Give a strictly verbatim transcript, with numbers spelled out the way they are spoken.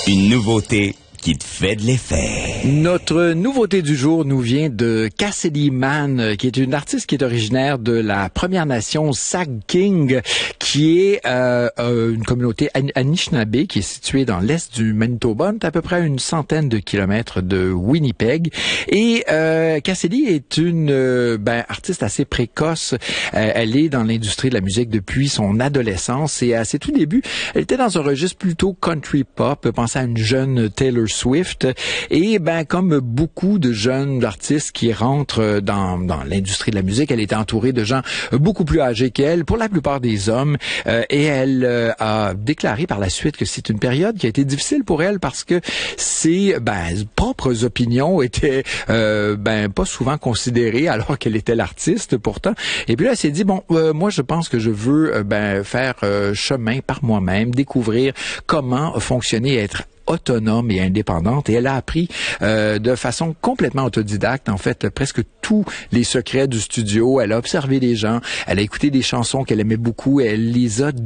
Une nouveauté qui te fait de l'effet. Notre nouveauté du jour nous vient de Cassidy Mann, qui est une artiste qui est originaire de la Première Nation Sag-King, qui est euh, euh, une communauté Anishinaabe qui est située dans l'est du Manitoba, à peu près à une centaine de kilomètres de Winnipeg. Et euh, Cassidy est une euh, ben, artiste assez précoce. Euh, elle est dans l'industrie de la musique depuis son adolescence et à ses tout débuts, elle était dans un registre plutôt country pop. Pensez à une jeune Taylor Swift. Et ben comme beaucoup de jeunes artistes qui rentrent dans, dans l'industrie de la musique, elle était entourée de gens beaucoup plus âgés qu'elle, pour la plupart des hommes. Euh, et elle euh, a déclaré par la suite que c'est une période qui a été difficile pour elle parce que ses ben, propres opinions étaient euh, ben pas souvent considérées alors qu'elle était l'artiste pourtant. Et puis là, elle s'est dit, bon, euh, moi je pense que je veux euh, ben faire euh, chemin par moi-même, découvrir comment fonctionner et être autonome et indépendante, et elle a appris euh, de façon complètement autodidacte, en fait, presque tous les secrets du studio. Elle a observé les gens, elle a écouté des chansons qu'elle aimait beaucoup, et elle les a